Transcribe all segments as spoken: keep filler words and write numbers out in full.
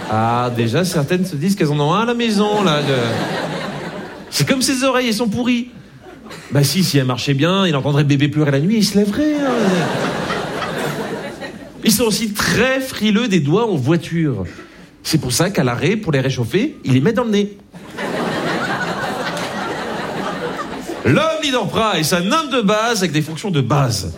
Ah, déjà, certaines se disent qu'elles en ont un à la maison, là. De... C'est comme ses oreilles, elles sont pourries. Bah si, si elles marchaient bien, il entendrait bébé pleurer la nuit, il se lèverait. Hein. Ils sont aussi très frileux des doigts en voiture. C'est pour ça qu'à l'arrêt, pour les réchauffer, ils les mettent dans le nez. L'homme leader price, un homme de base avec des fonctions de base.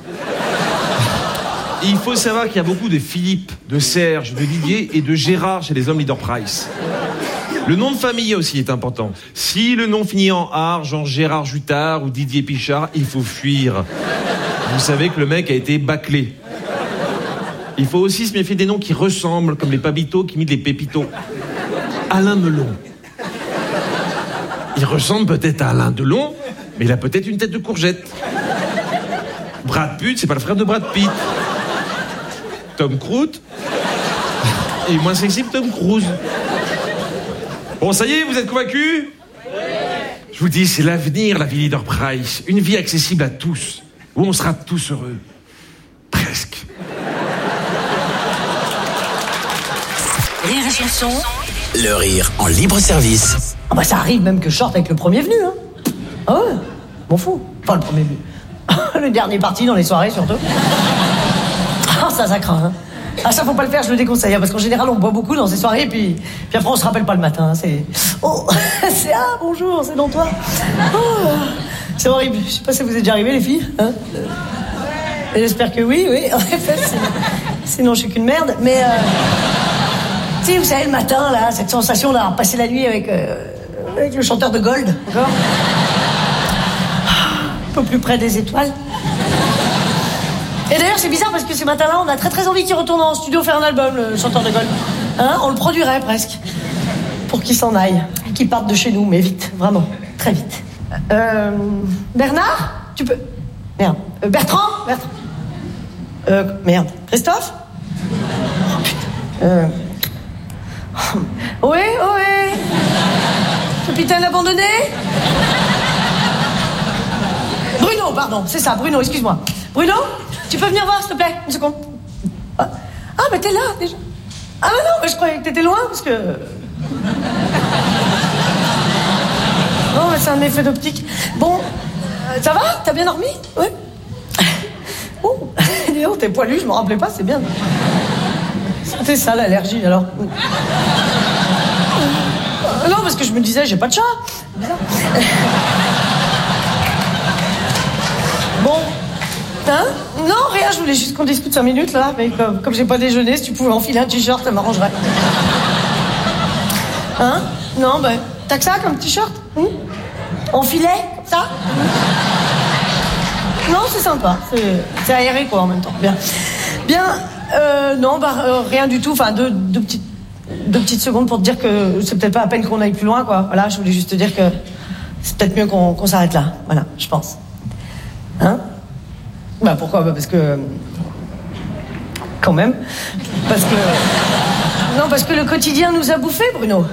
Il faut savoir qu'il y a beaucoup de Philippe, de Serge, de Didier et de Gérard chez les hommes leader price. Le nom de famille aussi est important. Si le nom finit en art, genre Gérard Jutard ou Didier Pichard, il faut fuir. Vous savez que le mec a été bâclé. Il faut aussi se méfier des noms qui ressemblent, comme les Pabitos qui imitent les Pépitos. Alain Melon. Il ressemble peut-être à Alain Delon, mais il a peut-être une tête de courgette. Brad Pitt, c'est pas le frère de Brad Pitt. Tom Cruise est moins sexy que Tom Cruise. Bon, ça y est, vous êtes convaincus? Je vous dis, c'est l'avenir, la vie leader price. Une vie accessible à tous, où on sera tous heureux. Presque. Rire et chanson. Le rire en libre service. Ah bah ça arrive même que je sorte avec le premier venu, hein. Ah ouais, m'en fous. Enfin, le premier venu. Le dernier parti dans les soirées, surtout. Ah, ça, ça craint, hein. Ah, ça, faut pas le faire, je le déconseille, hein, parce qu'en général, on boit beaucoup dans ces soirées, et puis, puis après, on se rappelle pas le matin, hein, c'est... Oh, c'est... Ah, bonjour, c'est dans toi. Oh, c'est horrible. Je sais pas si vous êtes déjà arrivées, les filles, hein. J'espère que oui, oui, en effet, sinon, sinon je suis qu'une merde, mais... Euh... Tu sais, vous savez, le matin, là, cette sensation d'avoir passé la nuit avec, euh, avec le chanteur de Gold, encore. Un peu plus près des étoiles. Et d'ailleurs, c'est bizarre parce que ce matin-là, on a très très envie qu'il retourne en studio faire un album, le chanteur de Gold. Hein, on le produirait presque. Pour qu'il s'en aille. Qu'il parte de chez nous, mais vite, vraiment, très vite. Euh... Bernard, tu peux... Merde. Euh, Bertrand Bertrand Euh... Merde. Christophe Oh, putain. Euh... Oui, oui. Capitaine abandonné. Bruno, pardon, c'est ça, Bruno, excuse-moi. Bruno, tu peux venir voir, s'il te plaît, une seconde. Ah, ah bah t'es là, déjà. Ah bah non, mais je croyais que t'étais loin, parce que... Non, mais c'est un effet d'optique. Bon, euh, ça va? T'as bien dormi? Oui. Oh, dis donc, t'es poilu, je m'en rappelais pas, c'est bien. C'était ça, l'allergie, alors. Non, parce que je me disais, j'ai pas de chat. Bizarre. Bon. Hein? Non, rien, je voulais juste qu'on discute cinq minutes, là. Mais comme, comme j'ai pas déjeuné, si tu pouvais enfiler un t-shirt, ça m'arrangerait. Hein? Non, ben, t'as que ça comme t-shirt? Hum? Enfilet, comme ça? Non, c'est sympa. C'est, c'est aéré, quoi, en même temps. Bien. Bien, euh, non, bah, euh, rien du tout. Enfin, deux, deux petites... Deux petites secondes pour te dire que c'est peut-être pas la peine qu'on aille plus loin, quoi. Voilà, je voulais juste te dire que c'est peut-être mieux qu'on, qu'on s'arrête là. Voilà, je pense. Hein? Bah pourquoi? Bah parce que... Quand même. Parce que... Non, parce que le quotidien nous a bouffés, Bruno.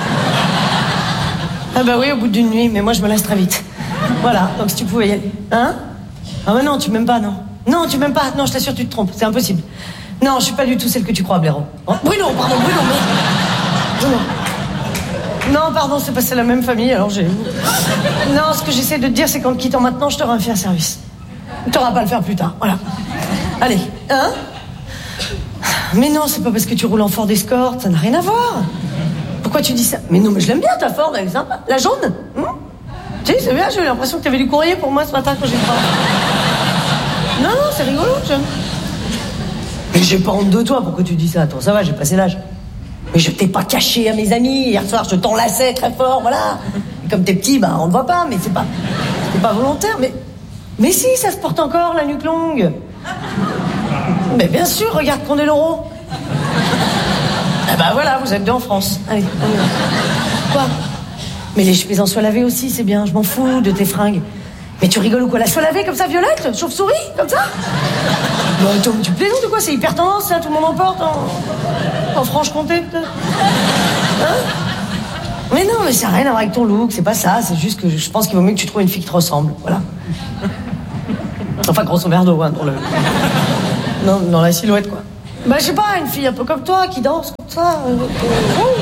Ah bah oui, au bout d'une nuit, mais moi je me laisse très vite. Voilà, donc si tu pouvais y aller. Hein? Ah bah non, tu m'aimes pas, non. Non, tu m'aimes pas. Non, je t'assure, tu te trompes. C'est impossible. Non, je suis pas du tout celle que tu crois, Blaireau. Oh, Bruno, pardon, Bruno, mais... Bruno. Non, pardon, c'est pas c'est la même famille, alors j'ai... Non, ce que j'essaie de te dire, c'est qu'en te quittant maintenant, je t'aurai fait un service. T'auras pas à le faire plus tard, voilà. Allez, hein? Mais non, c'est pas parce que tu roules en Ford Escort, ça n'a rien à voir. Pourquoi tu dis ça? Mais non, mais je l'aime bien, ta Ford, elle est sympa. La jaune? Hum? Tu sais, c'est bien, j'ai eu l'impression que t'avais du courrier pour moi ce matin quand j'ai travaillé. Non, non, c'est rigolo, j'aime. Mais j'ai pas honte de toi, pourquoi tu dis ça? Attends, ça va, j'ai passé l'âge. Mais je t'ai pas caché à mes amis. Hier soir, je t'enlaçais très fort, voilà. Et comme t'es petit, bah, on ne voit pas, mais c'est pas... C'est pas volontaire, mais... Mais si, ça se porte encore, la nuque longue. Mais bien sûr, regarde qu'on est l'euro. Ah bah voilà, vous êtes deux en France. Allez, allez. Quoi? Mais les chemises en soie lavée aussi, c'est bien, je m'en fous de tes fringues. Mais tu rigoles ou quoi? La soie lavée comme ça, violette? Chauve-souris? Comme ça? Bon, attends, tu plaisantes ou quoi? C'est hyper tendance, ça, tout le monde en porte en, en Franche-Comté, peut-être. Hein? Mais non, mais ça n'a rien à voir avec ton look, c'est pas ça, c'est juste que je pense qu'il vaut mieux que tu trouves une fille qui te ressemble, voilà. Enfin, grosso merdo, hein, dans le... Non, dans la silhouette, quoi. Bah, je sais pas, une fille un peu comme toi, qui danse. ça. Euh, oh.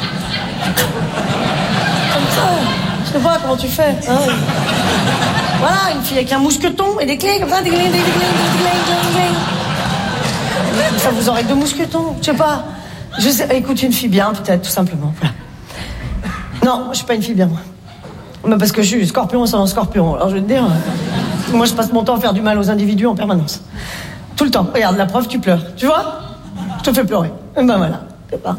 Comme ça. Je sais pas comment tu fais. Hein. Voilà, une fille avec un mousqueton et des clés comme ça. Des clés, des clés, des clés, des clés. Ça vous aurait deux mousquetons, je sais pas. Je sais, écoute, une fille bien, peut-être, tout simplement. Voilà. Non, je suis pas une fille bien, moi. Mais parce que je suis scorpion sans scorpion. Alors je vais te dire, moi je passe mon temps à faire du mal aux individus en permanence. Tout le temps. Regarde, la preuve, tu pleures. Tu vois? Je te fais pleurer. Et ben voilà. C'est pas.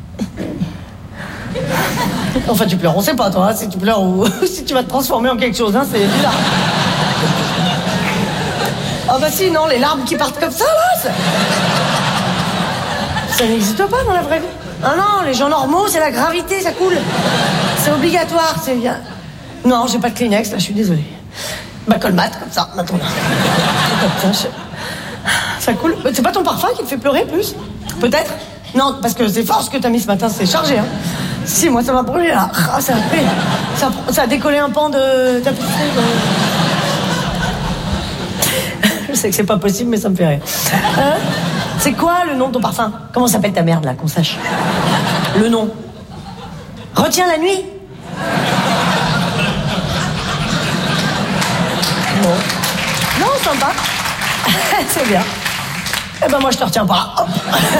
Enfin, tu pleures, on sait pas, toi, hein, si tu pleures ou si tu vas te transformer en quelque chose, hein, c'est bizarre. Ah bah si, non, les larmes qui partent comme ça, là, ça, ça n'existe pas dans la vraie vie. Ah non, les gens normaux, c'est la gravité, ça coule. C'est obligatoire, c'est bien. Non, j'ai pas de Kleenex, là, je suis désolée. Bah, colmate, comme ça, maintenant. Tiens, je... Ça coule. C'est pas ton parfum qui te fait pleurer, plus? Peut-être? Non, parce que c'est fort ce que t'as mis ce matin, c'est chargé, hein. Si, moi, ça m'a brûlé, là. Ah, ça, a fait... ça, ça a décollé un pan de tapisserie. De... Je sais que c'est pas possible, mais ça me fait rire. Hein? C'est quoi le nom de ton parfum? Comment s'appelle ta merde, là, qu'on sache? Le nom. Retiens la nuit. Bon. Non, sympa. C'est bien. Eh ben, moi, je te retiens pas. Hop.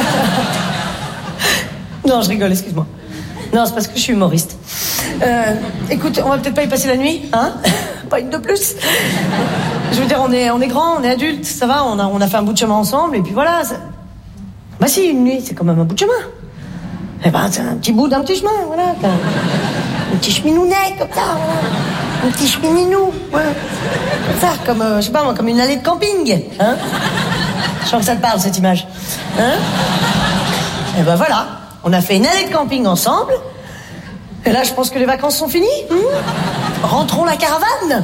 Non, je rigole, excuse-moi. Non, c'est parce que je suis humoriste. Euh, écoute, on va peut-être pas y passer la nuit, hein? Pas une de plus. Je veux dire, on est, on est grands, on est adultes, ça va, on a, on a fait un bout de chemin ensemble, et puis voilà. Ça... Bah si, une nuit, c'est quand même un bout de chemin. Eh ben, c'est un petit bout d'un petit chemin, voilà. Un petit cheminounet, comme ça, voilà. Un petit chemininou, voilà. Comme ça, comme, euh, je sais pas moi, comme une allée de camping, hein? Je sens que ça te parle, cette image. Hein? Eh ben voilà. On a fait une allée de camping ensemble. Et là, je pense que les vacances sont finies. Hum Rentrons la caravane.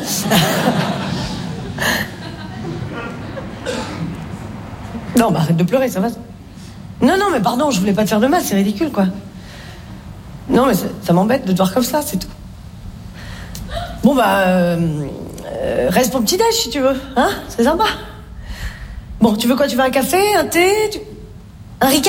Non, bah arrête de pleurer, ça va. Non, non, mais pardon, je voulais pas te faire de mal, c'est ridicule, quoi. Non, mais ça, ça m'embête de te voir comme ça, c'est tout. Bon, bah, euh, euh, reste pour le petit-déj, si tu veux. Hein? C'est sympa. Bon, tu veux quoi? Tu veux un café, un thé tu... Un Ricard?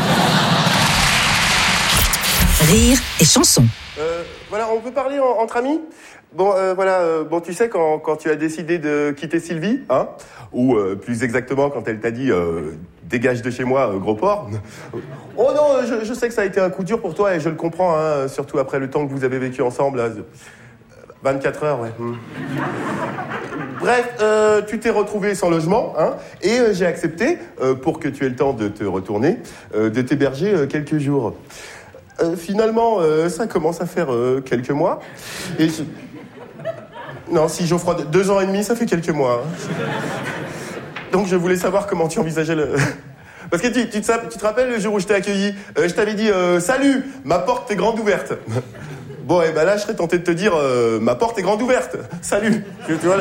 Rire et chanson. Euh, voilà, on peut parler en, entre amis. Bon, euh, voilà, euh, bon, tu sais, quand, quand tu as décidé de quitter Sylvie, hein, ou euh, plus exactement, quand elle t'a dit euh, « dégage de chez moi, euh, gros porc », oh non, je, je sais que ça a été un coup dur pour toi, et je le comprends, hein, surtout après le temps que vous avez vécu ensemble, là, vingt-quatre heures, ouais. Hum. Bref, euh, tu t'es retrouvé sans logement, hein, et euh, j'ai accepté, euh, pour que tu aies le temps de te retourner, euh, de t'héberger euh, quelques jours. Euh, finalement, euh, ça commence à faire euh, quelques mois. Et je... Non, si Geoffroy, deux ans et demi, ça fait quelques mois. Hein. Donc je voulais savoir comment tu envisageais le... Parce que tu, tu, te, tu te rappelles le jour où je t'ai accueilli, euh, je t'avais dit euh, « Salut, ma porte est grande ouverte ». Bon, et ben là, je serais tenté de te dire euh, « Ma porte est grande ouverte, salut ». Tu vois, le...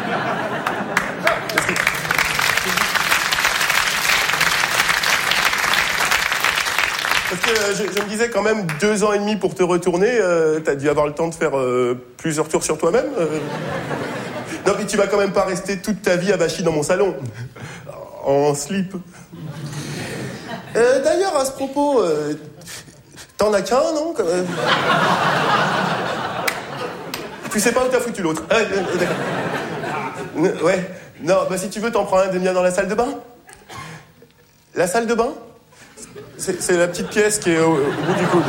Parce que euh, je, je me disais quand même deux ans et demi pour te retourner, euh, t'as dû avoir le temps de faire euh, plusieurs tours sur toi-même. Euh... Non, mais tu vas quand même pas rester toute ta vie abâchi dans mon salon, en slip. Euh, d'ailleurs, à ce propos, euh, t'en as qu'un, non? euh... Tu sais pas où t'as foutu l'autre. Ah, euh, d'accord. Ouais. Non, bah si tu veux, t'en prends un des miens dans la salle de bain. La salle de bain? C'est, c'est la petite pièce qui est au, au bout du coude.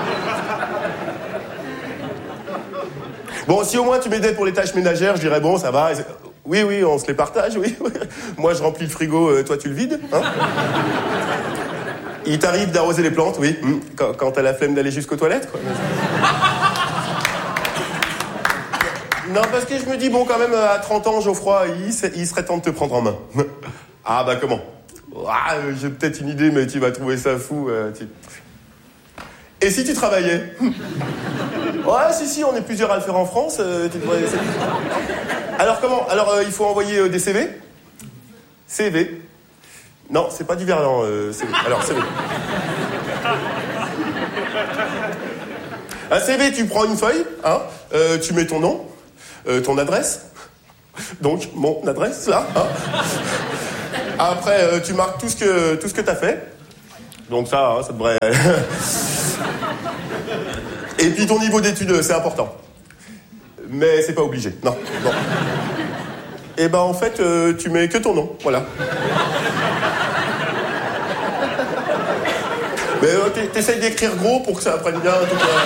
Bon, si au moins tu m'aidais pour les tâches ménagères, je dirais bon, ça va. Oui, oui, on se les partage, oui. Moi, je remplis le frigo, toi, tu le vides. Hein? Il t'arrive d'arroser les plantes, oui. Quand, quand t'as la flemme d'aller jusqu'aux toilettes, quoi. Non, parce que je me dis, bon, quand même, à trente ans, Geoffroy, il, il serait temps de te prendre en main. Ah, bah, comment? Ah, j'ai peut-être une idée, mais tu vas trouver ça fou. Euh, tu... Et si tu travaillais? Ouais, si, si, on est plusieurs à le faire en France. Euh, tu pourrais... Alors, comment? Alors, euh, il faut envoyer euh, des C V? C V? Non, c'est pas du verlan, euh, C V. Alors, C V. Un C V, tu prends une feuille, hein, euh, tu mets ton nom, euh, ton adresse. Donc, mon adresse, là, hein. Après, euh, tu marques tout ce que tout ce que t'as fait. Donc ça, hein, ça devrait... Et puis ton niveau d'études, c'est important. Mais c'est pas obligé, non, non. Et ben en fait, euh, tu mets que ton nom, voilà. Mais euh, t'essayes d'écrire gros pour que ça apprenne bien tout ça.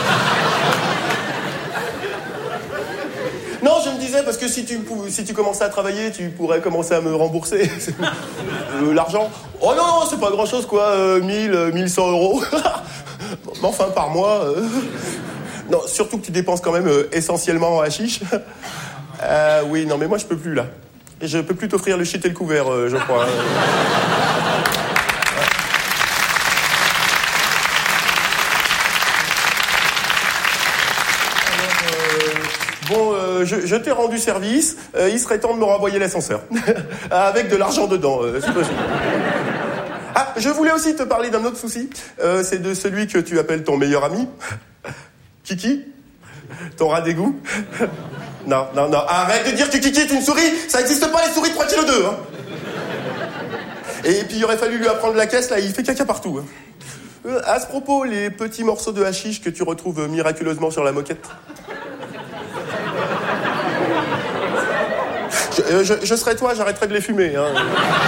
Non, je me disais, parce que si tu, si tu commençais à travailler, tu pourrais commencer à me rembourser euh, l'argent. Oh non, non, c'est pas grand-chose, quoi, euh, mille, mille cent euros. Mais enfin, par mois... Euh... Non, surtout que tu dépenses quand même euh, essentiellement en hashish. Euh, oui, non, mais moi, je peux plus, là. Et je peux plus t'offrir le shit et le couvert, euh, je crois. Bon, euh, je, je t'ai rendu service. Euh, il serait temps de me renvoyer l'ascenseur. Avec de l'argent dedans, euh, c'est possible. Ah, je voulais aussi te parler d'un autre souci. Euh, c'est de celui que tu appelles ton meilleur ami. Kiki? Ton rat d'égout? Non, non, non. Arrête de dire que Kiki est une souris. Ça n'existe pas, les souris de trois virgule deux kilos, hein. Et puis, il aurait fallu lui apprendre la caisse, là, il fait caca partout. Hein. Euh, à ce propos, les petits morceaux de hashish que tu retrouves miraculeusement sur la moquette. Je, euh, je, je serais toi, j'arrêterais de les fumer. Hein.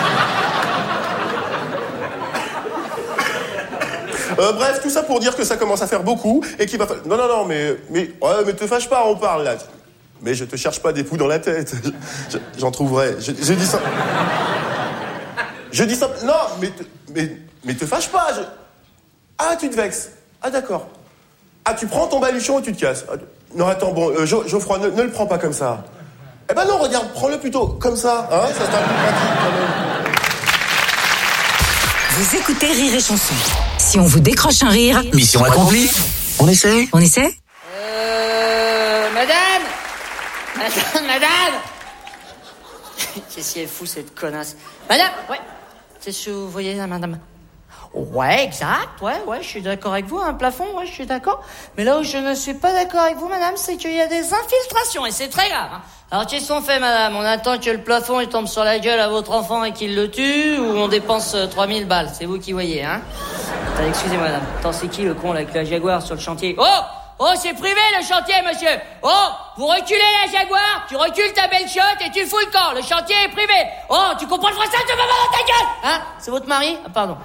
Euh, bref, tout ça pour dire que ça commence à faire beaucoup et qu'il va falloir... Non, non, non, mais... Mais, ouais, mais te fâche pas, on parle, là. Mais je te cherche pas des poux dans la tête. Je, j'en trouverai. Je, je dis ça... Je dis ça... Non, mais te, mais, mais te fâche pas. Je... Ah, tu te vexes. Ah, d'accord. Ah, tu prends ton baluchon et tu te casses. Ah, non, attends, bon, euh, Jo- Geoffroy, ne, ne le prends pas comme ça. Eh ben non, regarde, prends-le plutôt comme ça, hein. Ça, c'est un peu pratique, quand même. Vous écoutez Rire et Chanson. Si on vous décroche un rire, Mission accomplie. On essaie? on essaie? Euh... Madame Madame, madame Qu'est-ce qu'elle est fou, cette connasse. Madame, ouais. C'est ce que vous voyez là, madame? Ouais, exact, ouais, ouais, je suis d'accord avec vous, un plafond, ouais, je suis d'accord. Mais là où je ne suis pas d'accord avec vous, madame, c'est qu'il y a des infiltrations, et c'est très grave, hein. Alors, qu'est-ce qu'on fait, madame? On attend que le plafond, il tombe sur la gueule à votre enfant et qu'il le tue, ou on dépense euh, trois mille balles? C'est vous qui voyez, hein? Attends, excusez-moi, madame. Attends, c'est qui le con, là, avec la Jaguar sur le chantier? Oh! Oh, c'est privé, le chantier, monsieur! Oh! Vous reculez la Jaguar, tu recules ta belle chiotte et tu fous le camp. Le chantier est privé. Oh, tu comprends le français? Tu vas pas dans ta gueule! Hein? C'est votre mari? Ah, pardon.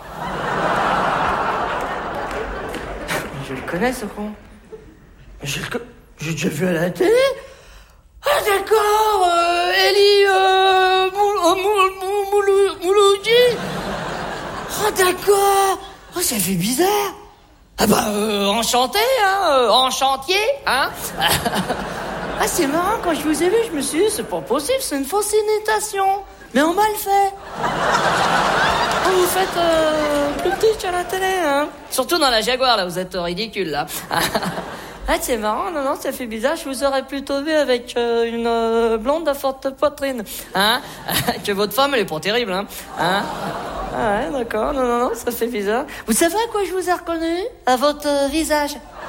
Je le connais, ce con. Je le connais. J'ai déjà vu à la télé. Ah, d'accord, euh, Elie, euh, Moul- Moul- Moul- Moulou- Mouloudji. Ah, d'accord. Oh, ça fait bizarre. Ah bah, euh, enchanté, hein, euh, en chantier, hein. Ah, c'est marrant, quand je vous ai vu, je me suis dit, c'est pas possible, c'est une fausse imitation. Mais on m'a le fait. Oh, vous faites euh, plus petit sur la télé, hein. Surtout dans la Jaguar, là, vous êtes ridicule, là. Ah, c'est marrant, non, non, ça fait bizarre. Je vous aurais plutôt vu avec euh, une euh, blonde à forte poitrine, hein. Que votre femme, elle est pas terrible, hein. Hein. Ah ouais, d'accord, non, non, non, ça fait bizarre. Vous savez à quoi je vous ai reconnu? À votre euh, visage.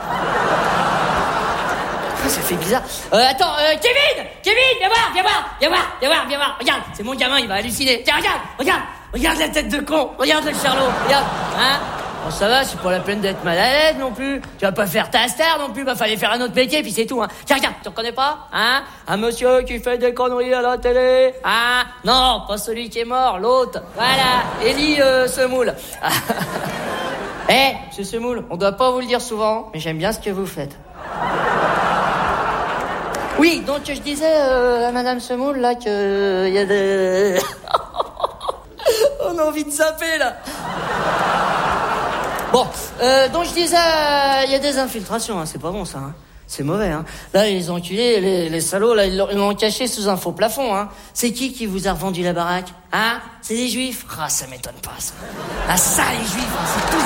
Ah, ça fait bizarre. Euh, attends, euh, Kevin Kevin, viens voir, viens voir, viens voir, viens voir, viens voir. Regarde, c'est mon gamin, il va halluciner. Tiens, regarde, regarde, regarde la tête de con. Regarde le charlot, regarde, hein. Bon, ça va, c'est pas la peine d'être mal à l'aise non plus. Tu vas pas faire ta star non plus, bah fallait faire un autre métier, puis c'est tout, hein. Tiens, regarde, tu reconnais pas, hein? Un monsieur qui fait des conneries à la télé, hein? Non, pas celui qui est mort, l'autre. Voilà, Elie euh, Semoule. Eh, hey, monsieur Semoule, on doit pas vous le dire souvent, mais j'aime bien ce que vous faites. Oui, donc je disais euh, à madame Semoule, là, que il euh, y a des... On a envie de zapper, là. Bon, euh, donc je disais, il euh, y a des infiltrations, hein, c'est pas bon ça, hein. C'est mauvais, hein. Là, les enculés, les, les salauds, là, ils l'ont, ils l'ont caché sous un faux plafond, hein. C'est qui qui vous a revendu la baraque? Hein? C'est des juifs? Ah, ça m'étonne pas, ça. Ah, ça, les juifs, hein, c'est tous...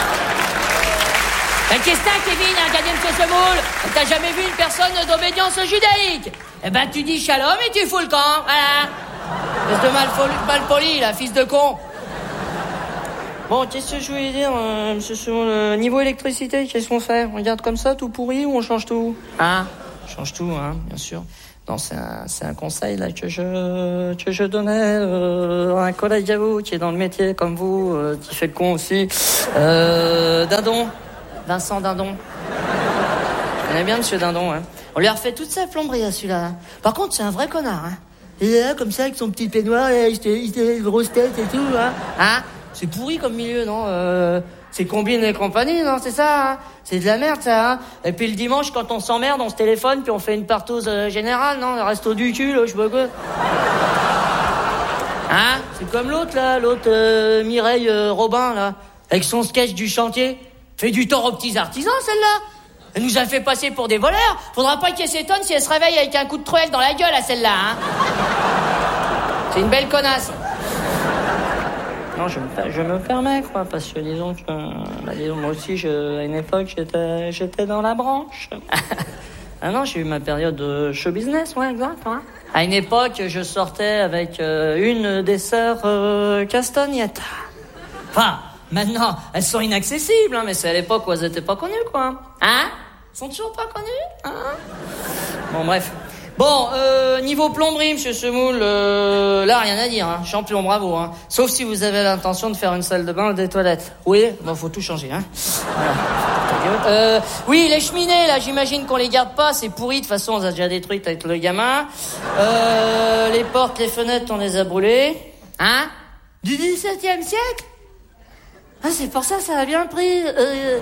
Ben, qu'est-ce que t'as, Kevin, hein, regardez monsieur Semoule? T'as jamais vu une personne d'obédience judaïque? Eh ben, tu dis shalom et tu fous le camp, voilà. Espèce de mal, mal poli, là, fils de con. Bon, qu'est-ce que je voulais dire, euh, monsieur Semoule, euh, niveau électricité, qu'est-ce qu'on fait? On regarde comme ça, tout pourri, ou on change tout? Hein? On change tout, hein, bien sûr. Non, c'est un, c'est un conseil là que je que je donnais euh, à un collègue à vous qui est dans le métier comme vous, euh, qui fait le con aussi. Euh, Dindon, Vincent Dindon. Vous connaissez bien Monsieur Dindon, hein. On lui a refait toute sa plomberie à celui-là. Hein. Par contre, c'est un vrai connard. Hein. Il est là comme ça avec son petit peignoir, là, il était une grosse tête et tout. Hein. Hein, c'est pourri comme milieu, non euh, C'est Combine et compagnie, non, c'est ça, hein. C'est de la merde, ça, hein. Et puis le dimanche, quand on s'emmerde, on se téléphone, puis on fait une partose euh, générale, non, le resto du cul, là, je sais pas quoi. Hein, c'est comme l'autre, là, l'autre euh, Mireille euh, Robin, là, avec son sketch du chantier. Fait du tort aux petits artisans, celle-là. Elle nous a fait passer pour des voleurs. Faudra pas qu'elle s'étonne si elle se réveille avec un coup de truelle dans la gueule, à celle-là, hein. C'est une belle connasse. Non, je me, je me permets, quoi, parce que disons que, bah, disons, moi aussi, je, à une époque, j'étais, j'étais dans la branche. Ah non, j'ai eu ma période de show business, ouais, exact, hein. À une époque, je sortais avec euh, une des sœurs euh, Castagnetta. Enfin, maintenant, elles sont inaccessibles, hein, mais c'est à l'époque où elles étaient pas connues, quoi. Hein? Elles sont toujours pas connues, hein? Bon, bref. Bon, euh, niveau plomberie, monsieur Semoule, euh, là, rien à dire, hein. Champion, bravo, hein. Sauf si vous avez l'intention de faire une salle de bain ou des toilettes. Oui, bon, faut tout changer, hein. Voilà. Euh, oui, les cheminées, là, j'imagine qu'on les garde pas, c'est pourri, de toute façon, on les a déjà détruites avec le gamin. Euh, les portes, les fenêtres, on les a brûlées. Hein? Du dix-septième siècle? Ah, c'est pour ça, ça a bien pris. Euh...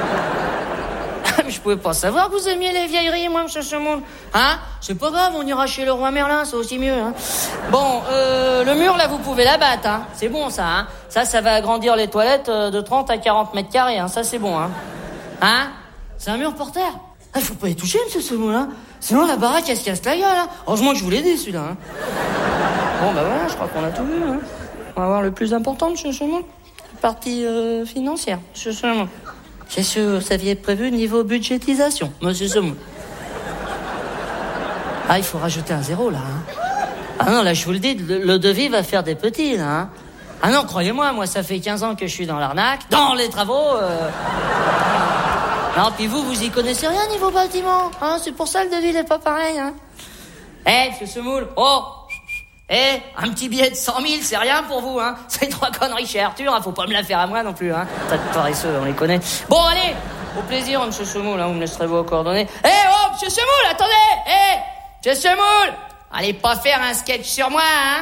Je pouvais pas savoir que vous aimiez les vieilleries, moi, monsieur Semoule. Hein? C'est pas grave, on ira chez le roi Merlin, c'est aussi mieux, hein. Bon, euh, le mur, là, vous pouvez l'abattre, hein. C'est bon, ça, hein. Ça, ça va agrandir les toilettes de trente à quarante mètres carrés, hein. Ça, c'est bon, hein. Hein? C'est un mur por terre. Ah, faut pas y toucher, monsieur Semoule, hein. Sinon, la baraque, elle se casse la gueule, hein. Heureusement que je vous l'ai dit, celui-là, hein. Bon, bah voilà, je crois qu'on a tout vu, hein. On va voir le plus important, monsieur Semoule. La partie euh, financière, monsieur Semoule. Qu'est-ce que vous aviez prévu niveau budgétisation, monsieur Semoule? Ah, il faut rajouter un zéro, là, hein. Ah non, là, je vous le dis, le, le devis va faire des petits, là, hein. Ah non, croyez-moi, moi, ça fait quinze ans que je suis dans l'arnaque, dans les travaux, euh... Non, puis vous, vous y connaissez rien niveau bâtiment, hein. C'est pour ça le devis n'est pas pareil, hein. Eh, hey, monsieur Semoule, oh! Eh, hey, un petit billet de cent mille, c'est rien pour vous, hein. C'est trois conneries chez Arthur, hein. Faut pas me la faire à moi non plus, hein. Tas de paresseux, on les connaît. Bon, allez, au plaisir, monsieur Semoule, hein. Vous me laisserez vos coordonnées. Eh, hey, oh, monsieur Semoule, attendez. Eh, hey, monsieur Semoule, allez pas faire un sketch sur moi, hein.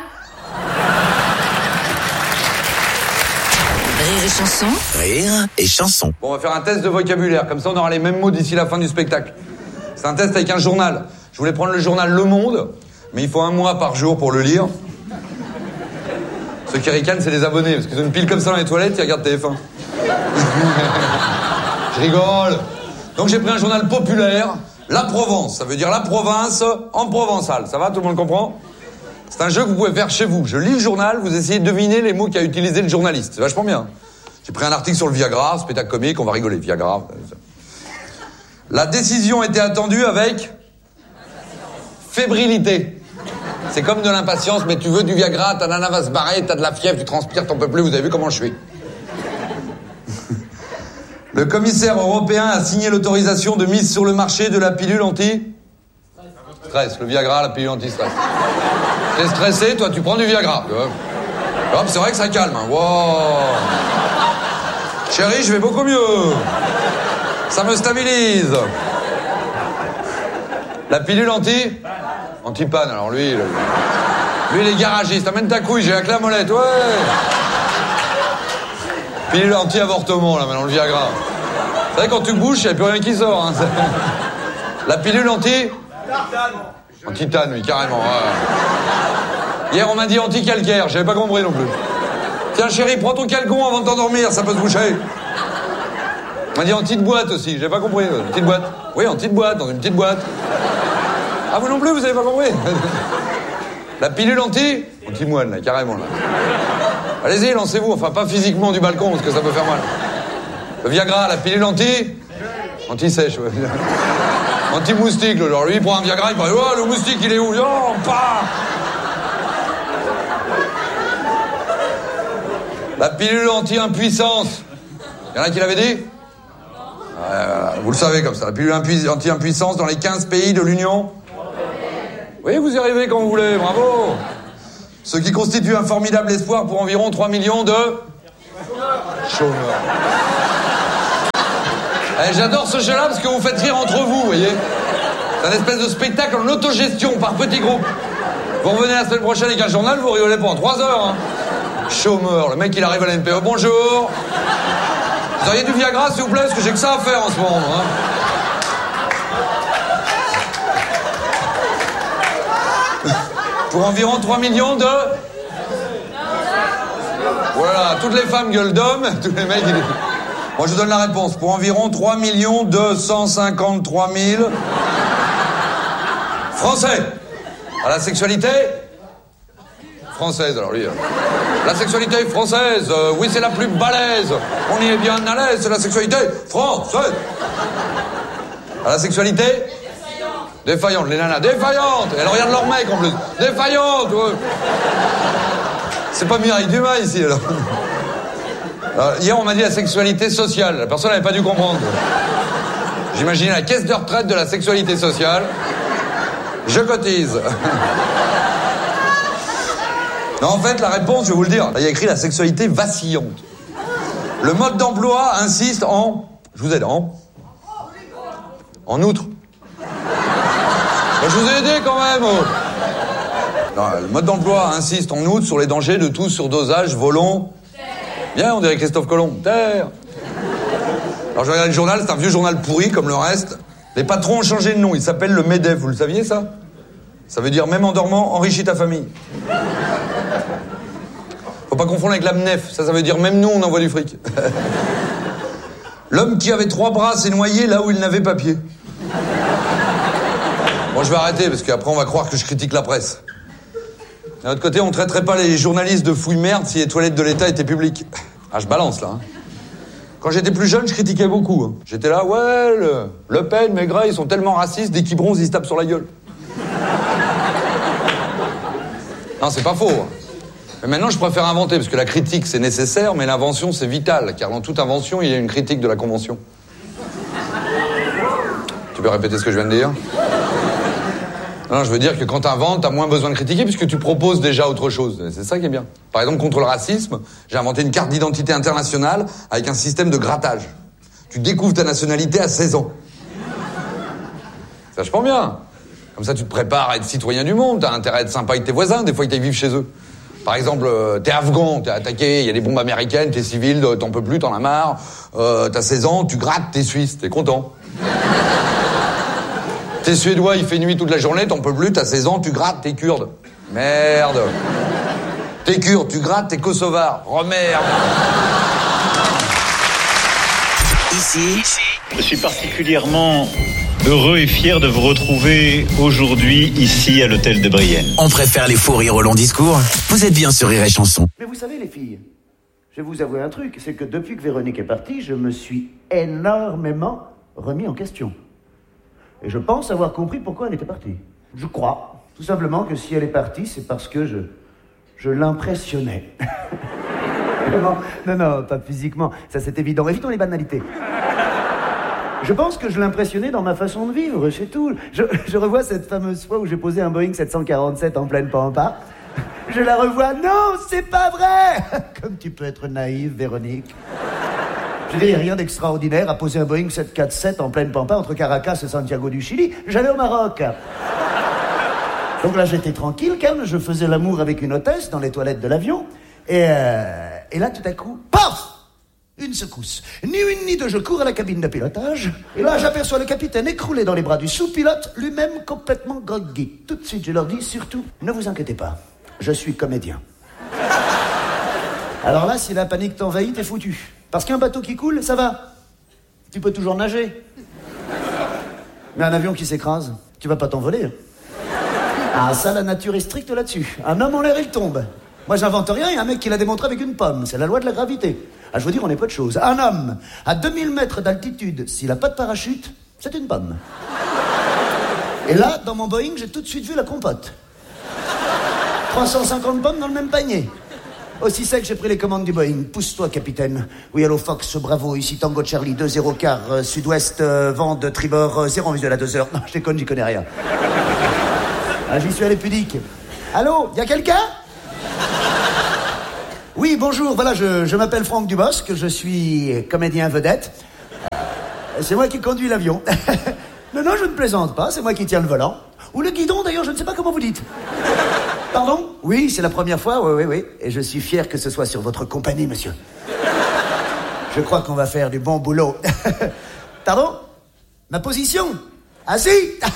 Rire et chanson. Rire et chanson. Bon, on va faire un test de vocabulaire, comme ça on aura les mêmes mots d'ici la fin du spectacle. C'est un test avec un journal. Je voulais prendre le journal Le Monde, mais il faut un mois par jour pour le lire. Ceux qui ricanent, c'est les abonnés, parce qu'ils ont une pile comme ça dans les toilettes, ils regardent T F un. Je rigole. Donc j'ai pris un journal populaire, La Provence. Ça veut dire la province en provençal. Ça va, tout le monde comprend? C'est un jeu que vous pouvez faire chez vous. Je lis le journal, vous essayez de deviner les mots qu'a utilisé le journaliste. C'est vachement bien. J'ai pris un article sur le Viagra, spectacle comique, on va rigoler. Viagra. La décision était attendue avec fébrilité. C'est comme de l'impatience, mais tu veux du Viagra, ta nana va se barrer, t'as de la fièvre, tu transpires, t'en peux plus, vous avez vu comment je suis. Le commissaire européen a signé l'autorisation de mise sur le marché de la pilule anti-stress. Le Viagra, la pilule anti-stress. T'es stressé, toi tu prends du Viagra. Hop, c'est vrai que ça calme. Hein. Wow. Chérie, je vais beaucoup mieux. Ça me stabilise. La pilule anti... Anti-panne, alors lui... Lui, lui il est garagiste. Amène ta couille, j'ai la clé à molette, ouais. Pilule anti-avortement, là, maintenant, le Viagra. C'est vrai, quand tu bouges, il n'y a plus rien qui sort. Hein. La pilule anti... Anti-tane, oui, carrément. Ouais. Hier, on m'a dit anti-calcaire, j'avais pas compris non plus. Tiens, chérie, prends ton calcon avant de t'endormir, ça peut se boucher. On m'a dit anti-de-boîte aussi, j'avais pas compris. Une petite boîte. Oui, anti-de-boîte, dans une petite boîte. Ah, vous non plus, vous avez pas compris? La pilule anti... Anti-moine, là, carrément, là. Allez-y, lancez-vous, enfin, pas physiquement du balcon, parce que ça peut faire mal. Le Viagra, la pilule anti... Anti-sèche, ouais. Anti-moustique, genre, lui, il prend un Viagra, il parle, oh, le moustique, il est où? Oh, pas. La pilule anti-impuissance. Il y en a qui l'avaient dit? Euh, vous le savez comme ça, la pilule anti-impuissance dans les quinze pays de l'Union. Oui, vous y arrivez quand vous voulez, bravo. Ce qui constitue un formidable espoir pour environ trois millions de... chômeurs. Eh, j'adore ce jeu-là parce que vous faites rire entre vous, vous voyez. C'est un espèce de spectacle en autogestion par petits groupes. Vous revenez la semaine prochaine avec un journal, vous rigolez pendant trois heures. Hein. Chômeur, le mec il arrive à la N P E, bonjour. Vous auriez du Viagra s'il vous plaît, parce que j'ai que ça à faire en ce moment. Hein. Pour environ trois millions de... Voilà, toutes les femmes gueulent d'hommes, tous les mecs... Ils... Moi je vous donne la réponse. Pour environ trois millions deux cent cinquante-trois mille... Français. À la sexualité française, alors lui. La sexualité française, euh, oui c'est la plus balèze. On y est bien à l'aise, c'est la sexualité française. À la sexualité défaillante, les nanas, défaillantes. Et elles regardent leur mec en plus. Défaillante, ouais. C'est pas Mireille Dumas ici, alors. alors. Hier, on m'a dit la sexualité sociale. La personne n'avait pas dû comprendre. J'imaginais la caisse de retraite de la sexualité sociale. Je cotise. Non, en fait, la réponse, je vais vous le dire. Il y a écrit la sexualité vacillante. Le mode d'emploi insiste en... Je vous aide, en... En outre. Je vous ai aidé quand même. Oh. Non, le mode d'emploi insiste en outre sur les dangers de tout surdosage volontaire. Bien, on dirait Christophe Colomb. Terre. Alors je regarde le journal, c'est un vieux journal pourri comme le reste. Les patrons ont changé de nom, il s'appelle le MEDEF, vous le saviez ça? Ça veut dire même en dormant, enrichis ta famille. Faut pas confondre avec l'AMNEF, ça ça veut dire même nous on envoie du fric. L'homme qui avait trois bras s'est noyé là où il n'avait pas pied. Bon, je vais arrêter, parce qu'après, on va croire que je critique la presse. D'un autre côté, on traiterait pas les journalistes de fouilles-merde si les toilettes de l'État étaient publiques. Ah, je balance, là. Hein. Quand j'étais plus jeune, je critiquais beaucoup. Hein. J'étais là, ouais, le, Le Pen, Maigret, ils sont tellement racistes, dès qu'ils bronzent, ils se tapent sur la gueule. Non, c'est pas faux. Hein. Mais maintenant, je préfère inventer, parce que la critique, c'est nécessaire, mais l'invention, c'est vital. Car dans toute invention, il y a une critique de la convention. Tu peux répéter ce que je viens de dire ? Non, je veux dire que quand t'inventes, t'as moins besoin de critiquer puisque tu proposes déjà autre chose. C'est ça qui est bien. Par exemple, contre le racisme, j'ai inventé une carte d'identité internationale avec un système de grattage. Tu découvres ta nationalité à seize ans. C'est vachement bien. Comme ça, tu te prépares à être citoyen du monde. T'as intérêt à être sympa avec tes voisins. Des fois, ils t'aillent vivre chez eux. Par exemple, t'es afghan, t'es attaqué, il y a des bombes américaines, t'es civil, t'en peux plus, t'en as marre. Euh, t'as seize ans, tu grattes, t'es suisse, t'es content. T'es suédois, il fait nuit toute la journée, t'en peux plus, t'as seize ans, tu grattes, t'es kurde. Merde. T'es kurde, tu grattes, t'es kosovar. Oh merde. Ici, je suis particulièrement heureux et fier de vous retrouver aujourd'hui ici à l'hôtel de Brienne. on préfère les faux rires au long discours. Vous êtes bien sur Rire et Chanson. Mais vous savez les filles, je vais vous avouer un truc, c'est que depuis que Véronique est partie, je me suis énormément remis en question. Et je pense avoir compris pourquoi elle était partie. Je crois, tout simplement, que si elle est partie, c'est parce que je, je l'impressionnais. non, non, non, pas physiquement, ça c'est évident. Évitons les banalités. Je pense que je l'impressionnais dans ma façon de vivre, c'est tout. Je, je revois cette fameuse fois où j'ai posé un Boeing sept cent quarante-sept en pleine pampa. Je la revois, non, c'est pas vrai. Comme tu peux être naïve, Véronique. Je veux dire, il n'y a rien d'extraordinaire à poser un Boeing sept cent quarante-sept en pleine pampa entre Caracas et Santiago du Chili. J'allais au Maroc. Donc là, j'étais tranquille, calme, je faisais l'amour avec une hôtesse dans les toilettes de l'avion. Et, euh, et là, tout à coup, paf! Une secousse. Ni une ni deux, je cours à la cabine de pilotage. Et là, j'aperçois le capitaine écroulé dans les bras du sous-pilote, lui-même complètement groggy. Tout de suite, je leur dis, surtout, ne vous inquiétez pas, je suis comédien. Alors là, si la panique t'envahit, t'es foutu. Parce qu'un bateau qui coule, ça va. Tu peux toujours nager. Mais un avion qui s'écrase, tu vas pas t'envoler. Ah, ça, la nature est stricte là-dessus. Un homme en l'air, il tombe. Moi, j'invente rien, il y a un mec qui l'a démontré avec une pomme. C'est la loi de la gravité. Ah, je veux dire, on est peu de choses. Un homme, à deux mille mètres d'altitude, s'il a pas de parachute, c'est une pomme. Et là, dans mon Boeing, j'ai tout de suite vu la compote. trois cent cinquante pommes dans le même panier. Aussi sec, j'ai pris les commandes du Boeing. Pousse-toi, capitaine. Oui, allô, Fox, bravo. Ici, Tango Charlie, deux zéro quart, euh, sud-ouest, euh, vent de tribord, euh, zéro visuel à deux heures. Non, je déconne, j'y connais rien. Ah, j'y suis allé pudique. Allô, y a quelqu'un? Oui, bonjour, voilà, je, je m'appelle Franck Dubosc, je suis comédien vedette. C'est moi qui conduis l'avion. Non, non, je ne plaisante pas, c'est moi qui tiens le volant. Ou le guidon, d'ailleurs, je ne sais pas comment vous dites. Pardon? Oui, c'est la première fois, oui, oui, oui. Et je suis fier que ce soit sur votre compagnie, monsieur. Je crois qu'on va faire du bon boulot. Pardon? Ma position? Assis?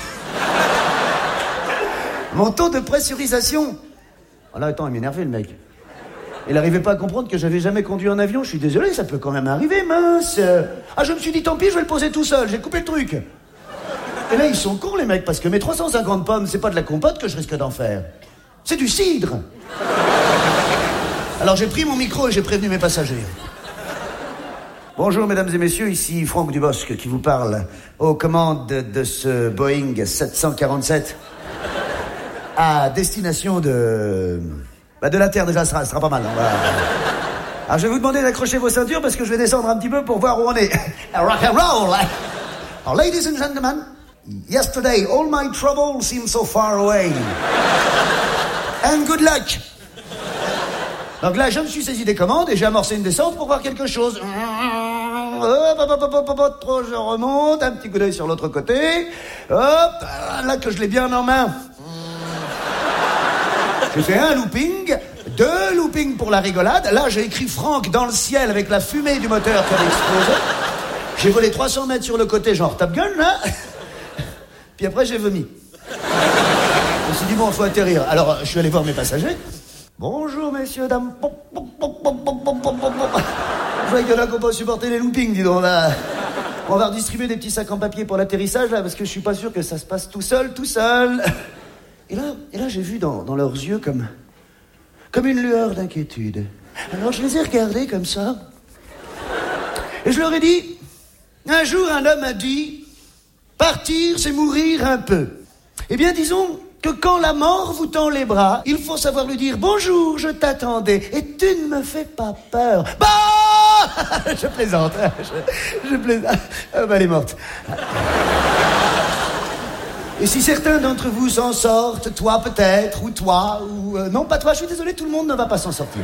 Mon taux de pressurisation? Oh là, attends, il m'énervait, le mec. Il n'arrivait pas à comprendre que j'avais jamais conduit en avion. Je suis désolé, ça peut quand même arriver, mince. Ah, je me suis dit, tant pis, je vais le poser tout seul. J'ai coupé le truc. Et là, ils sont cons, les mecs, parce que mes trois cent cinquante pommes, c'est pas de la compote que je risque d'en faire. C'est du cidre. Alors, j'ai pris mon micro et j'ai prévenu mes passagers. Bonjour, mesdames et messieurs, ici Franck Dubosc qui vous parle aux commandes de ce Boeing sept cent quarante-sept à destination de... Bah de la Terre, déjà, ce sera, ce sera pas mal. On va... Alors, je vais vous demander d'accrocher vos ceintures parce que je vais descendre un petit peu pour voir où on est. Rock and roll. Alors, ladies and gentlemen, yesterday, all my troubles seemed so far away. And good luck. Donc là, je me suis saisi des commandes et j'ai amorcé une descente pour voir quelque chose. Hop, trop, je remonte, un petit coup d'œil sur l'autre côté. Hop, là que je l'ai bien en main. J'ai fait un looping, deux loopings pour la rigolade. Là, j'ai écrit Franck dans le ciel avec la fumée du moteur qui avait explosé. J'ai volé trois cents mètres sur le côté, genre Top Gun, là. Puis après, j'ai vomi. Je me suis dit, bon, il faut atterrir. Alors, je suis allé voir mes passagers. Bonjour, messieurs, dames. Je vois qu'il y en a qui n'ont pas supporté les loopings, dis donc. On va, on va redistribuer des petits sacs en papier pour l'atterrissage, là, parce que je suis pas sûr que ça se passe tout seul, tout seul. Et là, et là j'ai vu dans, dans leurs yeux comme, comme une lueur d'inquiétude. Alors je les ai regardés comme ça. Et je leur ai dit, un jour un homme a dit, partir c'est mourir un peu. Eh bien disons que quand la mort vous tend les bras, il faut savoir lui dire, bonjour, je t'attendais, et tu ne me fais pas peur. Bah je plaisante, je, je plaisante. Ah bah elle est morte. Et si certains d'entre vous s'en sortent, toi peut-être, ou toi, ou... Euh, non, pas toi, je suis désolé, tout le monde ne va pas s'en sortir.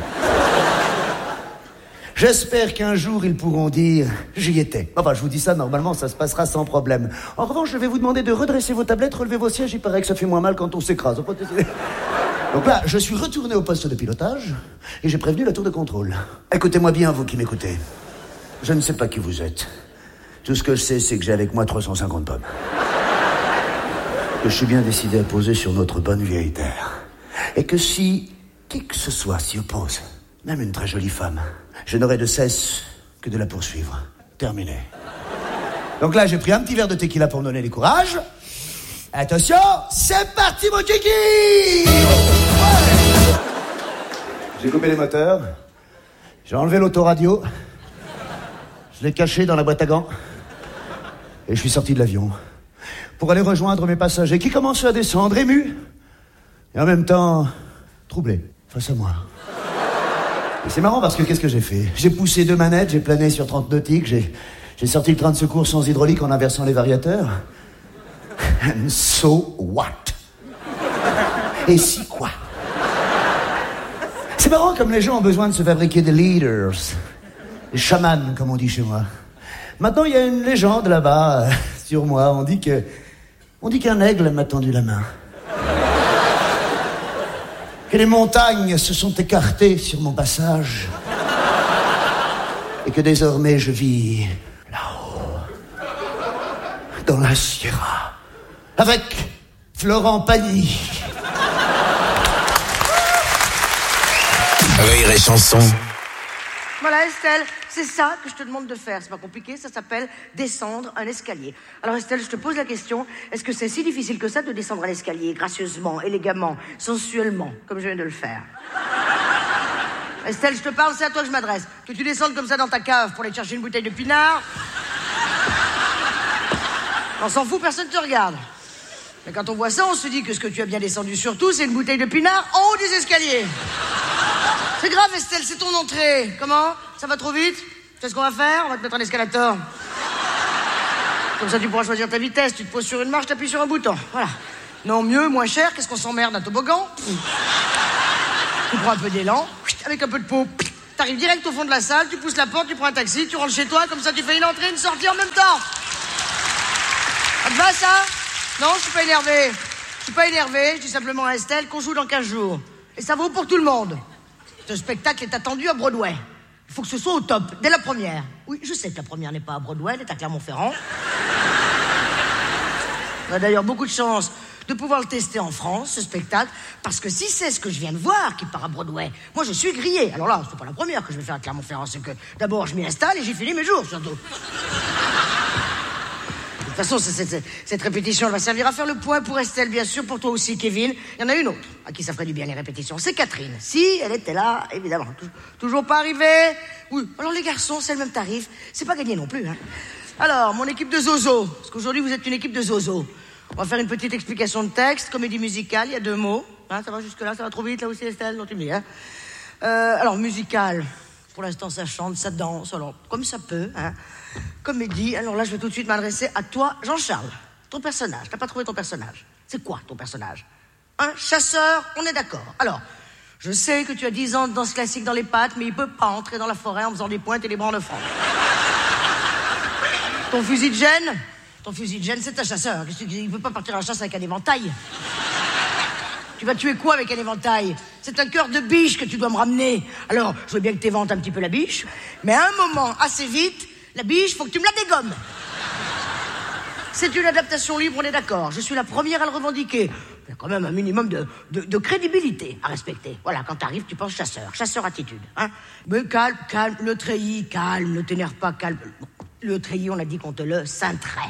J'espère qu'un jour, ils pourront dire « j'y étais ». Enfin, je vous dis ça, normalement, ça se passera sans problème. En revanche, je vais vous demander de redresser vos tablettes, relever vos sièges, il paraît que ça fait moins mal quand on s'écrase. Donc là, je suis retourné au poste de pilotage, et j'ai prévenu la tour de contrôle. Écoutez-moi bien, vous qui m'écoutez. Je ne sais pas qui vous êtes. Tout ce que je sais, c'est que j'ai avec moi trois cent cinquante pommes. Que je suis bien décidé à poser sur notre bonne vieille terre. Et que si qui que ce soit s'y oppose, même une très jolie femme, je n'aurai de cesse que de la poursuivre. Terminé. Donc là, j'ai pris un petit verre de tequila pour me donner du courage. Attention, c'est parti, mon kiki! Ouais. J'ai coupé les moteurs. J'ai enlevé l'autoradio. Je l'ai caché dans la boîte à gants. Et je suis sorti de l'avion pour aller rejoindre mes passagers qui commençaient à descendre, émus, et en même temps, troublés, face à moi. Et c'est marrant parce que qu'est-ce que j'ai fait? J'ai poussé deux manettes, j'ai plané sur trente nautiques, j'ai, j'ai sorti le train de secours sans hydraulique en inversant les variateurs. And so what? Et si quoi? C'est marrant comme les gens ont besoin de se fabriquer des leaders, des chamans, comme on dit chez moi. Maintenant, il y a une légende là-bas, euh, sur moi, on dit que... On dit qu'un aigle m'a tendu la main. Que les montagnes se sont écartées sur mon passage. Et que désormais je vis là-haut, dans la Sierra, avec Florent Pagny. Rire et chanson. Voilà, Estelle, c'est ça que je te demande de faire. C'est pas compliqué, ça s'appelle descendre un escalier. Alors, Estelle, je te pose la question, est-ce que c'est si difficile que ça de descendre un escalier gracieusement, élégamment, sensuellement, comme je viens de le faire? Estelle, je te parle, c'est à toi que je m'adresse. Que tu descendes comme ça dans ta cave pour aller chercher une bouteille de pinard. On s'en fout, personne te regarde. Mais quand on voit ça, on se dit que ce que tu as bien descendu surtout, c'est une bouteille de pinard en haut des escaliers. C'est grave, Estelle, c'est ton entrée. Comment? Ça va trop vite? Tu sais ce qu'on va faire? On va te mettre un escalator. Comme ça, tu pourras choisir ta vitesse. Tu te poses sur une marche, t'appuies sur un bouton. Voilà. Non, mieux, moins cher, qu'est-ce qu'on s'emmerde, un toboggan? Tu prends un peu d'élan, avec un peu de peau, t'arrives direct au fond de la salle, tu pousses la porte, tu prends un taxi, tu rentres chez toi, comme ça tu fais une entrée, une sortie en même temps. Ça te va, ça? Non, je suis pas énervé. Je suis pas énervé, je dis simplement à Estelle qu'on joue dans quinze jours. Et ça vaut pour tout le monde. Ce spectacle est attendu à Broadway. Il faut que ce soit au top, dès la première. Oui, je sais que la première n'est pas à Broadway, elle est à Clermont-Ferrand. On a d'ailleurs beaucoup de chance de pouvoir le tester en France, ce spectacle, parce que si c'est ce que je viens de voir qui part à Broadway, moi je suis grillé. Alors là, c'est pas la première que je vais faire à Clermont-Ferrand, c'est que d'abord je m'y installe et j'y finis mes jours, surtout. De toute façon, cette, cette, cette répétition elle va servir à faire le point pour Estelle, bien sûr, pour toi aussi, Kevin. Il y en a une autre à qui ça ferait du bien les répétitions, c'est Catherine. Si elle était là, évidemment. Toujours pas arrivée. Oui, alors les garçons, c'est le même tarif. C'est pas gagné non plus, hein. Alors, mon équipe de zozo, parce qu'aujourd'hui vous êtes une équipe de zozo. On va faire une petite explication de texte, comédie musicale, il y a deux mots. Hein, ça va jusque-là, ça va trop vite, là aussi, Estelle, non, tu me dis, hein. Euh, alors, musicale, pour l'instant, ça chante, ça danse, alors, comme ça peut, hein. Comédie, alors là, je vais tout de suite m'adresser à toi, Jean-Charles. Ton personnage, t'as pas trouvé ton personnage? C'est quoi, ton personnage? Un chasseur, on est d'accord. Alors, je sais que tu as dix ans de danse classique dans les pattes, mais il peut pas entrer dans la forêt en faisant des pointes et des branles de franc. Ton fusil de gêne? Ton fusil de gêne, c'est un chasseur. Il ne peut pas partir à la chasse avec un éventail. Tu vas tuer quoi avec un éventail? C'est un cœur de biche que tu dois me ramener. Alors, je veux bien que tu éventes un petit peu la biche, mais à un moment, assez vite, la biche, faut que tu me la dégommes. C'est une adaptation libre, on est d'accord. Je suis la première à le revendiquer. Il y a quand même un minimum de, de, de crédibilité à respecter. Voilà, quand t'arrives, tu penses chasseur. Chasseur attitude. Hein? Mais calme, calme, le treillis, calme, ne t'énerve pas, calme. Le treillis, on a dit qu'on te le cinterait.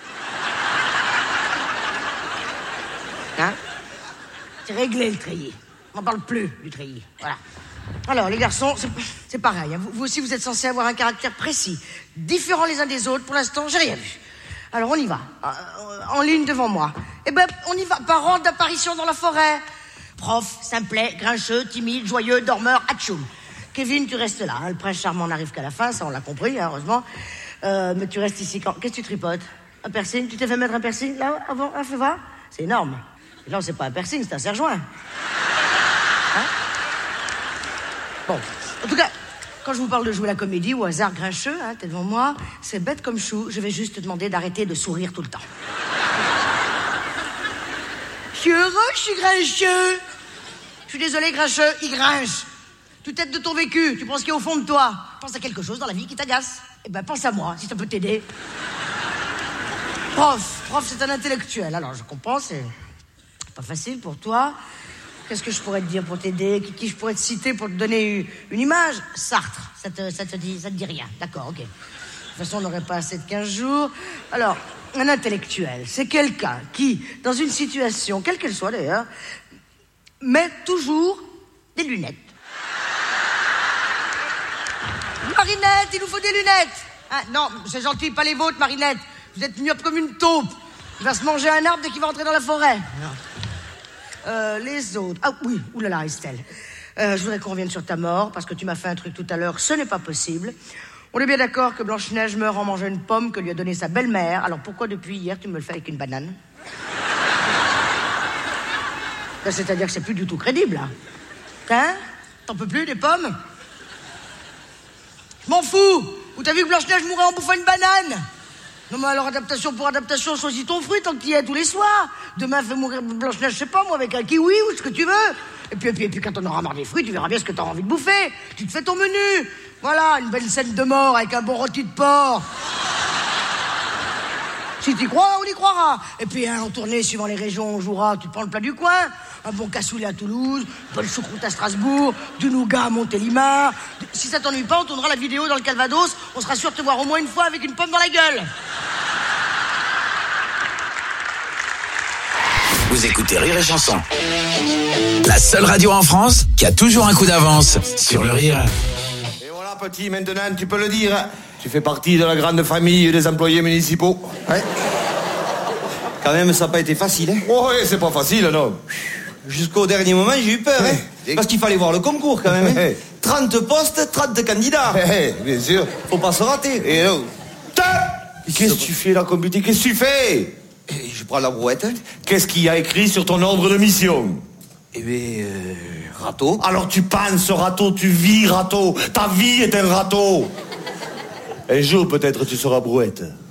Hein? C'est réglé, le treillis. On n'en parle plus, du treillis. Voilà. Alors, les garçons, c'est, c'est pareil. Hein. Vous, vous aussi, vous êtes censés avoir un caractère précis. Différents les uns des autres. Pour l'instant, j'ai rien vu. Alors, on y va. Euh, en ligne devant moi. Eh ben, on y va. Par ordre d'apparition dans la forêt. Prof, simplet, grincheux, timide, joyeux, dormeur, atchoum. Kevin, tu restes là. Hein. Le prince charmant n'arrive qu'à la fin, ça, on l'a compris, hein, heureusement. Euh, mais tu restes ici quand... Qu'est-ce que tu tripotes? Un piercing? Tu t'es fait mettre un piercing, là, avant? Ah, fais voir. C'est énorme. Et là, c'est pas un piercing, c'est un serre-joint. Hein? Bon. En tout cas, quand je vous parle de jouer la comédie, au hasard grincheux, hein, t'es devant moi, c'est bête comme chou, je vais juste te demander d'arrêter de sourire tout le temps. Je suis heureux, je suis grincheux. Je suis désolé, grincheux, il grinche. Tu t'aides de ton vécu, tu penses qu'il y a au fond de toi. Pense à quelque chose dans la vie qui t'agace. Eh ben, pense à moi, si ça peut t'aider. Prof, prof, c'est un intellectuel. Alors, je comprends, c'est pas facile pour toi. Qu'est-ce que je pourrais te dire pour t'aider? Qui, qui je pourrais te citer pour te donner une, une image? Sartre, ça te, ça te dit, ça te dit rien. D'accord, ok. De toute façon, on n'aurait pas assez de quinze jours. Alors, un intellectuel, c'est quelqu'un qui, dans une situation, quelle qu'elle soit d'ailleurs, met toujours des lunettes. Marinette, il nous faut des lunettes. Ah, non, c'est gentil, pas les vôtres, Marinette. Vous êtes myope comme une taupe. Il va se manger un arbre dès qu'il va entrer dans la forêt. Euh, les autres... Ah oui, oulala, Estelle. Euh, je voudrais qu'on revienne sur ta mort, parce que tu m'as fait un truc tout à l'heure, ce n'est pas possible. On est bien d'accord que Blanche-Neige meurt en mangeant une pomme que lui a donnée sa belle-mère. Alors pourquoi depuis hier, tu me le fais avec une banane? Ben, c'est-à-dire que c'est plus du tout crédible, là. Hein? T'en peux plus, des pommes? Je m'en fous! Ou t'as vu que Blanche-Neige mourait en bouffant une banane? Non, mais alors, adaptation pour adaptation, choisis ton fruit tant que t'y es tous les soirs. Demain, fais mourir Blanche-Neige, je sais pas, moi, avec un kiwi ou ce que tu veux. Et puis, et puis, et puis quand on aura marre des fruits, tu verras bien ce que t'auras envie de bouffer. Tu te fais ton menu. Voilà, une belle scène de mort avec un bon rôti de porc. Si t'y crois, on y croira. Et puis, hein, en tournée, suivant les régions, on jouera, tu te prends le plat du coin. Un bon cassoulet à Toulouse, une bonne choucroute à Strasbourg, du nougat à Montélimar. Si ça t'ennuie pas, on tournera la vidéo dans le Calvados. On sera sûr de te voir au moins une fois avec une pomme dans la gueule. Vous écoutez Rire et Chanson. La seule radio en France qui a toujours un coup d'avance sur le rire. Et voilà, petit, maintenant, tu peux le dire. Tu fais partie de la grande famille des employés municipaux. Ouais. Quand même, ça n'a pas été facile, hein. Oh, ouais, c'est pas facile, non. Jusqu'au dernier moment, j'ai eu peur, hein. Parce qu'il fallait voir le concours, quand même, hein. trente postes, trente candidats. Bien sûr. Faut pas se rater. Et non. Qu'est-ce que tu fais là, comme buté? Qu'est-ce que tu fais? je prends la brouette. Qu'est-ce qu'il y a écrit sur ton ordre de mission? Eh bien, euh, râteau. Alors tu penses râteau, tu vis râteau. Ta vie est un râteau. Un jour peut-être tu seras brouette.